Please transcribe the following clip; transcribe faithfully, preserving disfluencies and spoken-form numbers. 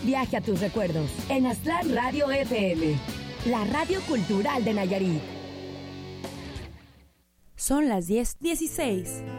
Viaje a tus recuerdos en Aztlán Radio F M, la radio cultural de Nayarit. Son las diez dieciséis.